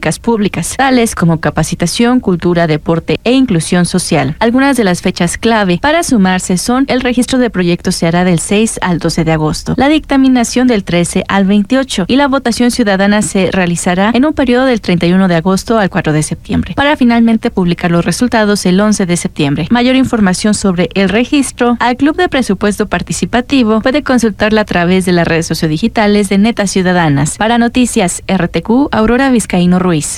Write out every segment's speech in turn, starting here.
políticas públicas, tales como capacitación, cultura, deporte e inclusión social. Algunas de las fechas clave para sumarse son: el registro de proyectos se hará del 6 al 12 de agosto, la dictaminación del 13 al 28 y la votación ciudadana se realizará en un periodo del 31 de agosto al 4 de septiembre, para finalmente publicar los resultados el 11 de septiembre. Mayor información sobre el registro al Club de Presupuesto Participativo puede consultarla a través de las redes sociodigitales de Netas Ciudadanas. Para Noticias RTQ, Aurora Vizcaíno Ruiz.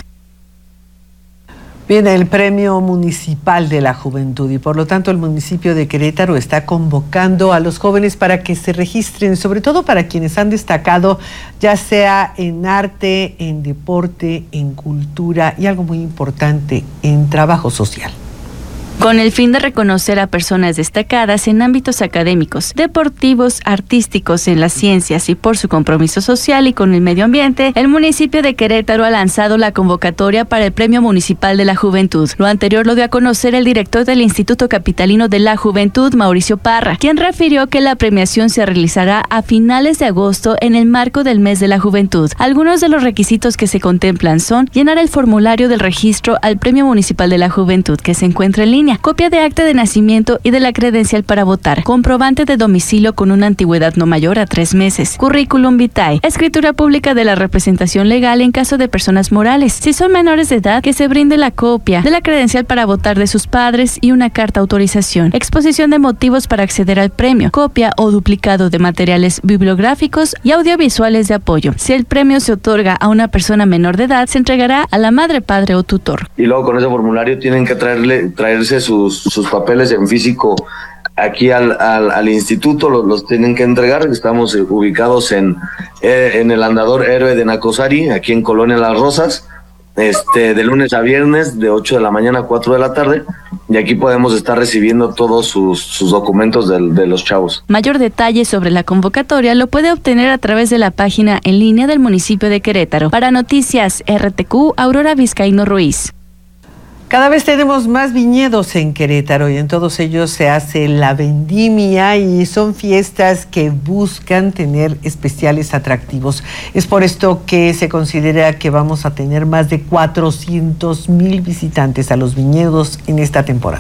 Viene el Premio Municipal de la Juventud y por lo tanto el municipio de Querétaro está convocando a los jóvenes para que se registren, sobre todo para quienes han destacado, ya sea en arte, en deporte, en cultura y algo muy importante, en trabajo social. Con el fin de reconocer a personas destacadas en ámbitos académicos, deportivos, artísticos, en las ciencias y por su compromiso social y con el medio ambiente, el municipio de Querétaro ha lanzado la convocatoria para el Premio Municipal de la Juventud. Lo anterior lo dio a conocer el director del Instituto Capitalino de la Juventud, Mauricio Parra, quien refirió que la premiación se realizará a finales de agosto en el marco del Mes de la Juventud. Algunos de los requisitos que se contemplan son: llenar el formulario del registro al Premio Municipal de la Juventud, que se encuentra en línea, copia de acta de nacimiento y de la credencial para votar, comprobante de domicilio con una antigüedad no mayor a 3 meses, currículum vitae, escritura pública de la representación legal en caso de personas morales. Si son menores de edad, que se brinde la copia de la credencial para votar de sus padres y una carta autorización, exposición de motivos para acceder al premio, copia o duplicado de materiales bibliográficos y audiovisuales de apoyo. Si el premio se otorga a una persona menor de edad, se entregará a la madre, padre o tutor. Y luego con ese formulario tienen que traerse sus papeles en físico aquí al instituto, los tienen que entregar. Estamos ubicados en el Andador Héroe de Nacosari, aquí en Colonia Las Rosas, de lunes a viernes, de 8 de la mañana a 4 de la tarde, y aquí podemos estar recibiendo todos sus documentos de los chavos. Mayor detalle sobre la convocatoria lo puede obtener a través de la página en línea del municipio de Querétaro. Para Noticias RTQ, Aurora Vizcaíno Ruiz. Cada vez tenemos más viñedos en Querétaro y en todos ellos se hace la vendimia y son fiestas que buscan tener especiales atractivos. Es por esto que se considera que vamos a tener más de 400,000 visitantes a los viñedos en esta temporada.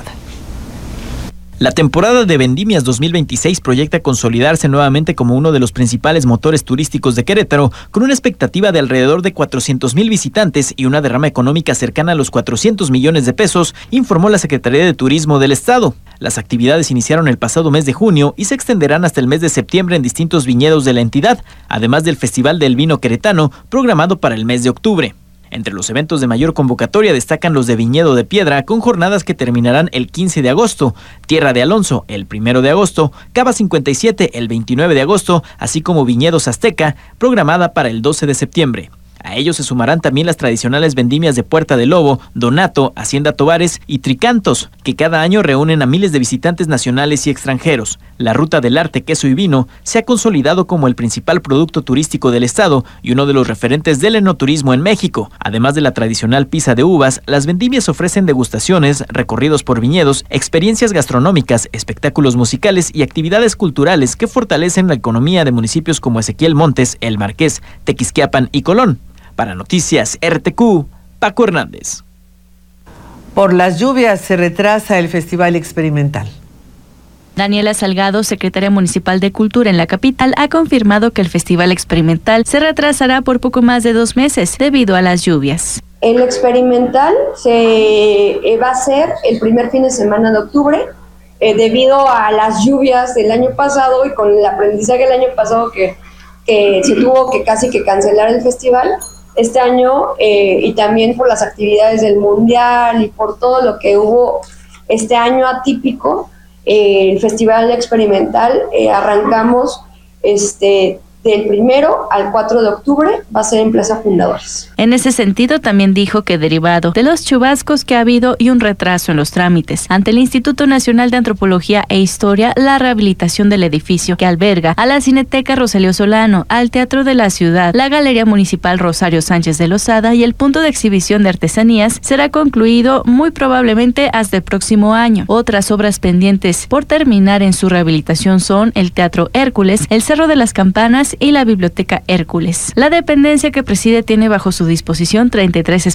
La temporada de Vendimias 2026 proyecta consolidarse nuevamente como uno de los principales motores turísticos de Querétaro, con una expectativa de alrededor de 400,000 visitantes y una derrama económica cercana a los 400 millones de pesos, informó la Secretaría de Turismo del Estado. Las actividades iniciaron el pasado mes de junio y se extenderán hasta el mes de septiembre en distintos viñedos de la entidad, además del Festival del Vino Queretano, programado para el mes de octubre. Entre los eventos de mayor convocatoria destacan los de Viñedo de Piedra, con jornadas que terminarán el 15 de agosto, Tierra de Alonso el 1 de agosto, Cava 57 el 29 de agosto, así como Viñedos Azteca, programada para el 12 de septiembre. A ellos se sumarán también las tradicionales vendimias de Puerta del Lobo, Donato, Hacienda Tovares y Tricantos, que cada año reúnen a miles de visitantes nacionales y extranjeros. La Ruta del Arte, Queso y Vino se ha consolidado como el principal producto turístico del estado y uno de los referentes del enoturismo en México. Además de la tradicional pisa de uvas, las vendimias ofrecen degustaciones, recorridos por viñedos, experiencias gastronómicas, espectáculos musicales y actividades culturales que fortalecen la economía de municipios como Ezequiel Montes, El Marqués, Tequisquiapan y Colón. Para Noticias RTQ, Paco Hernández. Por las lluvias se retrasa el Festival Experimental. Daniela Salgado, secretaria municipal de Cultura en la capital, ha confirmado que el Festival Experimental se retrasará por poco más de 2 meses debido a las lluvias. El Experimental se va a hacer el primer fin de semana de octubre, debido a las lluvias del año pasado y con el aprendizaje del año pasado que se tuvo que casi que cancelar el festival. Este año, y también por las actividades del Mundial y por todo lo que hubo este año atípico, el Festival Experimental arrancamos del 1 al 4 de octubre, va a ser en Plaza Fundadores. En ese sentido, también dijo que derivado de los chubascos que ha habido y un retraso en los trámites ante el Instituto Nacional de Antropología e Historia, la rehabilitación del edificio que alberga a la Cineteca Rosalío Solano, al Teatro de la Ciudad, la Galería Municipal Rosario Sánchez de Lozada y el punto de exhibición de artesanías será concluido muy probablemente hasta el próximo año. Otras obras pendientes por terminar en su rehabilitación son el Teatro Hércules, el Cerro de las Campanas y la Biblioteca Hércules. La dependencia que preside tiene bajo su disposición 33